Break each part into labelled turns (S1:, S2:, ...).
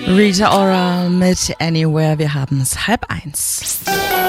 S1: Rita Ora mit Anywhere. Wir haben es 12:30.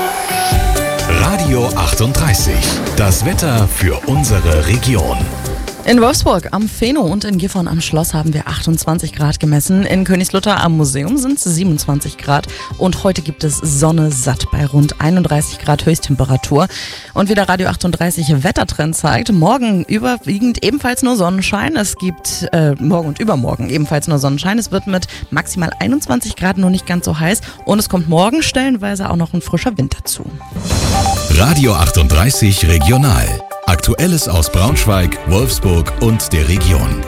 S2: Radio 38. Das Wetter für unsere Region.
S1: In Wolfsburg am Feno und in Gifhorn am Schloss haben wir 28 Grad gemessen. In Königslutter am Museum sind es 27 Grad. Und heute gibt es Sonne satt bei rund 31 Grad Höchsttemperatur. Und wie der Radio 38 Wettertrend zeigt, morgen überwiegend ebenfalls nur Sonnenschein. Es gibt morgen und übermorgen ebenfalls nur Sonnenschein. Es wird mit maximal 21 Grad nur nicht ganz so heiß. Und es kommt morgen stellenweise auch noch ein frischer Wind dazu.
S2: Radio 38 Regional. Aktuelles aus Braunschweig, Wolfsburg und der Region.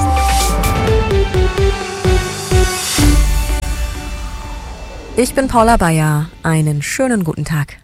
S3: Ich bin Paula Bayer. Einen schönen guten Tag.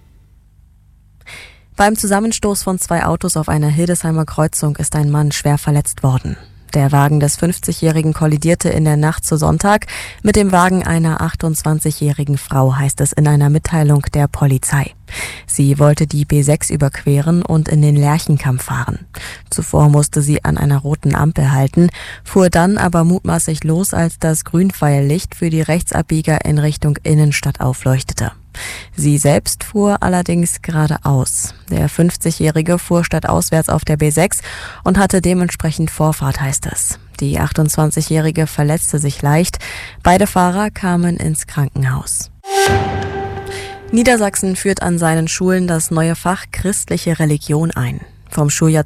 S3: Beim Zusammenstoß von 2 Autos auf einer Hildesheimer Kreuzung ist ein Mann schwer verletzt worden. Der Wagen des 50-Jährigen kollidierte in der Nacht zu Sonntag mit dem Wagen einer 28-jährigen Frau, heißt es in einer Mitteilung der Polizei. Sie wollte die B6 überqueren und in den Lerchenkamm fahren. Zuvor musste sie an einer roten Ampel halten, fuhr dann aber mutmaßlich los, als das Grünpfeillicht für die Rechtsabbieger in Richtung Innenstadt aufleuchtete. Sie selbst fuhr allerdings geradeaus. Der 50-Jährige fuhr stadtauswärts auf der B6 und hatte dementsprechend Vorfahrt, heißt es. Die 28-Jährige verletzte sich leicht. Beide Fahrer kamen ins Krankenhaus. Niedersachsen führt an seinen Schulen das neue Fach Christliche Religion ein. Vom Schuljahr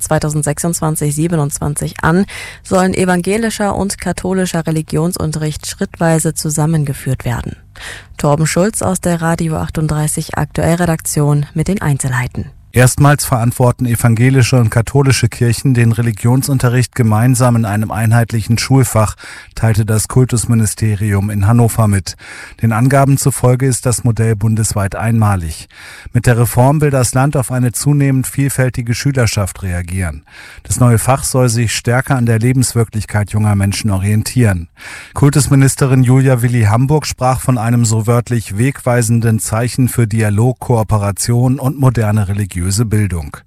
S3: 2026/27 an sollen evangelischer und katholischer Religionsunterricht schrittweise zusammengeführt werden. Torben Schulz aus der Radio 38 Aktuellredaktion mit den Einzelheiten.
S4: Erstmals verantworten evangelische und katholische Kirchen den Religionsunterricht gemeinsam in einem einheitlichen Schulfach, teilte das Kultusministerium in Hannover mit. Den Angaben zufolge ist das Modell bundesweit einmalig. Mit der Reform will das Land auf eine zunehmend vielfältige Schülerschaft reagieren. Das neue Fach soll sich stärker an der Lebenswirklichkeit junger Menschen orientieren. Kultusministerin Julia Willi-Hamburg sprach von einem so wörtlich wegweisenden Zeichen für Dialog, Kooperation und moderne religiöse Bildung.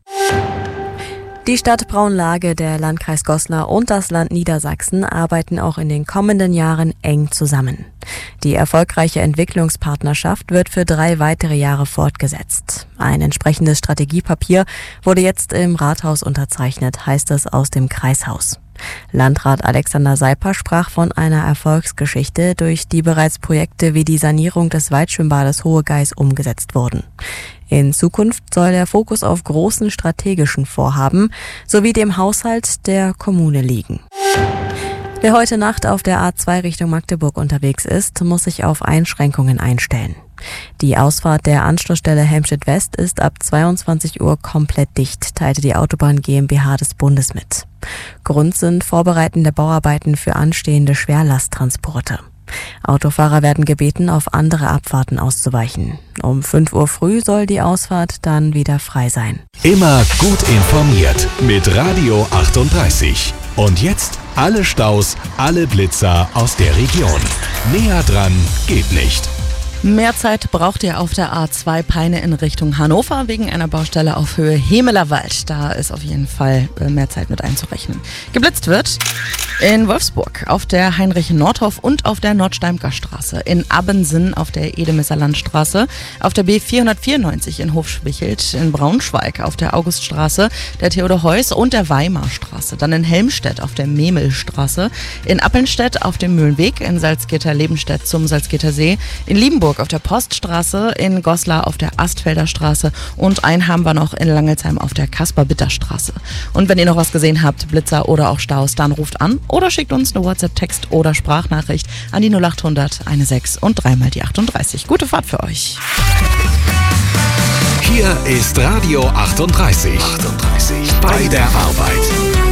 S3: Die Stadt Braunlage, der Landkreis Goslar und das Land Niedersachsen arbeiten auch in den kommenden Jahren eng zusammen. Die erfolgreiche Entwicklungspartnerschaft wird für 3 weitere Jahre fortgesetzt. Ein entsprechendes Strategiepapier wurde jetzt im Rathaus unterzeichnet, heißt es aus dem Kreishaus. Landrat Alexander Seiper sprach von einer Erfolgsgeschichte, durch die bereits Projekte wie die Sanierung des Waldschwimmbades Hohe Geiß umgesetzt wurden. In Zukunft soll der Fokus auf großen strategischen Vorhaben sowie dem Haushalt der Kommune liegen. Wer heute Nacht auf der A2 Richtung Magdeburg unterwegs ist, muss sich auf Einschränkungen einstellen. Die Ausfahrt der Anschlussstelle Helmstedt West ist ab 22 Uhr komplett dicht, teilte die Autobahn GmbH des Bundes mit. Grund sind vorbereitende Bauarbeiten für anstehende Schwerlasttransporte. Autofahrer werden gebeten, auf andere Abfahrten auszuweichen. Um 5 Uhr früh soll die Ausfahrt dann wieder frei sein.
S2: Immer gut informiert mit Radio 38. Und jetzt alle Staus, alle Blitzer aus der Region. Näher dran geht nicht.
S1: Mehr Zeit braucht ihr auf der A2 Peine in Richtung Hannover wegen einer Baustelle auf Höhe Hemelerwald. Da ist auf jeden Fall mehr Zeit mit einzurechnen. Geblitzt wird in Wolfsburg auf der Heinrich-Nordhoff und auf der Nordsteimker Straße, in Abbensen auf der Edemesser Landstraße, auf der B494 in Hofschwichelt, in Braunschweig auf der Auguststraße, der Theodor-Heuss und der Weimarstraße, dann in Helmstedt auf der Memelstraße, in Appelstedt auf dem Mühlenweg, in Salzgitter-Lebenstedt zum Salzgitter See, in Liebenburg auf der Poststraße, in Goslar auf der Astfelder Straße und einen haben wir noch in Langelsheim auf der Kaspar-Bitter-Straße. Und wenn ihr noch was gesehen habt, Blitzer oder auch Staus, dann ruft an oder schickt uns eine WhatsApp-Text oder Sprachnachricht an die 0800 16 und 3 mal die 38. Gute Fahrt für euch.
S2: Hier ist Radio 38. Bei der Arbeit.